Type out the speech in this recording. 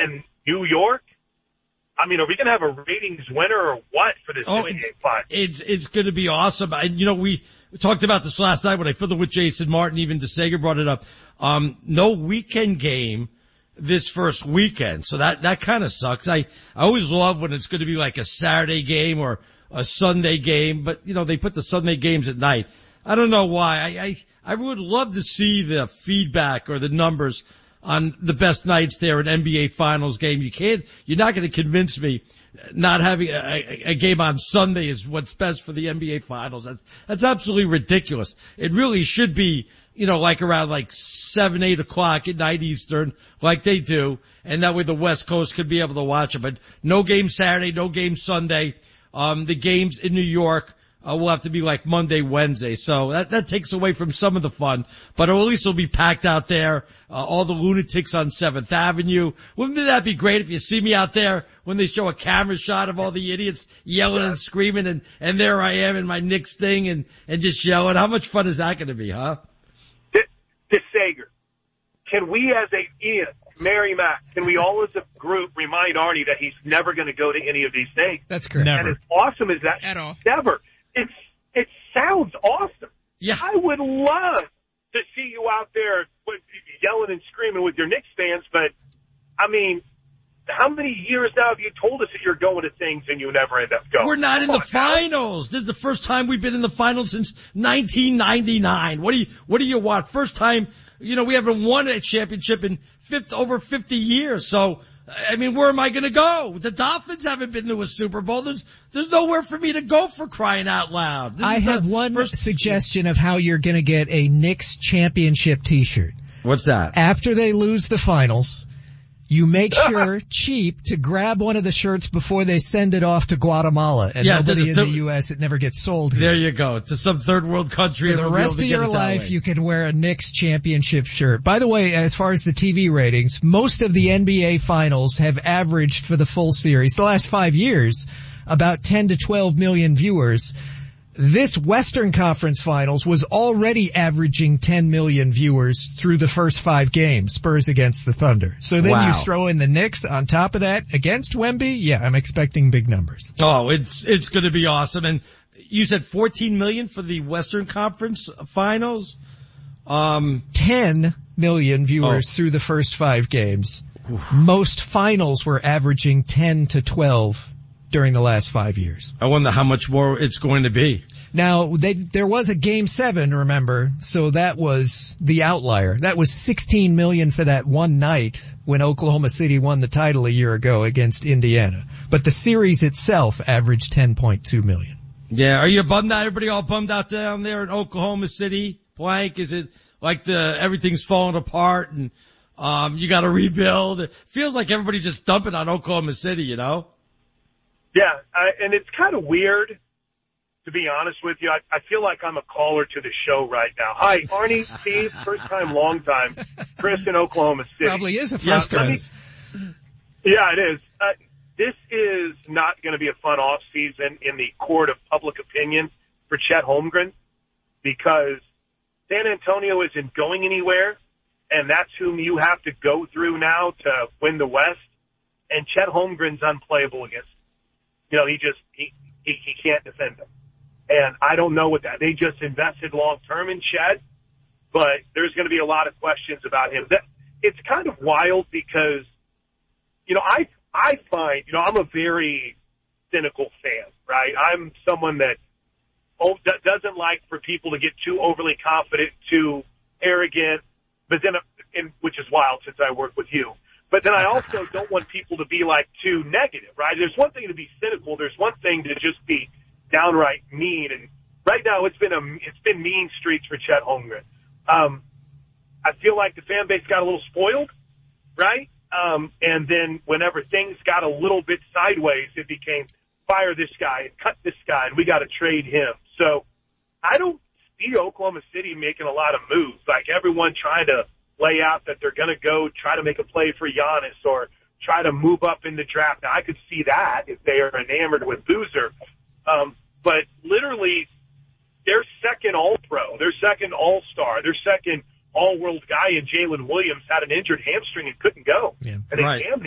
in New York. I mean, are we going to have a ratings winner or what for this NBA Finals? It's going to be awesome. We talked about this last night when I fiddled with Jason Martin, even DeSager brought it up. No weekend game this first weekend. So that kind of sucks. I always love when it's going to be like a Saturday game or a Sunday game, but they put the Sunday games at night. I don't know why. I would love to see the feedback or the numbers on the best nights there at NBA Finals game. You're not going to convince me not having a game on Sunday is what's best for the NBA Finals. That's absolutely ridiculous. It really should be, like around like 7, 8 o'clock at night Eastern, like they do. And that way the West Coast could be able to watch it. But no game Saturday, no game Sunday. The games in New York will have to be like Monday, Wednesday. So that takes away from some of the fun, but at least it'll be packed out there. All the lunatics on 7th Avenue. Wouldn't that be great if you see me out there when they show a camera shot of all the idiots yelling and screaming and there I am in my Knicks thing and just yelling? How much fun is that going to be, huh? DeSager, can we Ian, Mary Mac, can we all as a group remind Arnie that he's never going to go to any of these things? That's correct. Never. And as awesome as that, at all. Never. It sounds awesome. Yeah. I would love to see you out there yelling and screaming with your Knicks fans, but, I mean, how many years now have you told us that you're going to things and you never end up going? We're not in the finals. This is the first time we've been in the finals since 1999. What do you want? First time, we haven't won a championship in over 50 years. So, I mean, where am I going to go? The Dolphins haven't been to a Super Bowl. There's nowhere for me to go, for crying out loud. I have one suggestion of how you're going to get a Knicks championship t-shirt. What's that? After they lose the finals, you make sure cheap to grab one of the shirts before they send it off to Guatemala. And nobody in the U.S., it never gets sold here. There you go. To some third world country. For the rest of your life, you can wear a Knicks championship shirt. By the way, as far as the TV ratings, most of the NBA finals have averaged for the full series, the last 5 years, about 10 to 12 million viewers. This Western Conference Finals was already averaging 10 million viewers through the first 5 games, Spurs against the Thunder. So then you throw in the Knicks on top of that against Wemby. Yeah, I'm expecting big numbers. Oh, it's going to be awesome. And you said 14 million for the Western Conference Finals? 10 million viewers through the first 5 games. Most finals were averaging 10 to 12 during the last 5 years. I wonder how much more it's going to be. Now, there was a Game 7, remember, so that was the outlier. That was 16 million for that one night when Oklahoma City won the title a year ago against Indiana. But the series itself averaged 10.2 million. Yeah, are you bummed out? Everybody all bummed out down there in Oklahoma City? Blank, is it like everything's falling apart and you got to rebuild? It feels like everybody just dumping on Oklahoma City, Yeah, and it's kind of weird, to be honest with you. I feel like I'm a caller to the show right now. Hi, Arnie, Steve, first time, long time. Chris in Oklahoma City. Probably is a first time. Yeah, it is. This is not going to be a fun off season in the court of public opinion for Chet Holmgren because San Antonio isn't going anywhere, and that's whom you have to go through now to win the West. And Chet Holmgren's unplayable against. He can't defend them. And I don't know what that. They just invested long term in Chet, but there's going to be a lot of questions about him. It's kind of wild because, I find, I'm a very cynical fan, right? I'm someone that doesn't like for people to get too overly confident, too arrogant, but then, which is wild since I work with you. But then I also don't want people to be like too negative, right? There's one thing to be cynical. There's one thing to just be downright mean. And right now it's been mean streets for Chet Holmgren. I feel like the fan base got a little spoiled, right? And then whenever things got a little bit sideways, it became fire this guy and cut this guy and we got to trade him. So I don't see Oklahoma City making a lot of moves, like everyone trying to lay out that they're going to go try to make a play for Giannis or try to move up in the draft. Now, I could see that if they are enamored with Boozer. But literally, their second All-Pro, their second All-Star, their second All-World guy in Jalen Williams had an injured hamstring and couldn't go. Yeah, and they right. jammed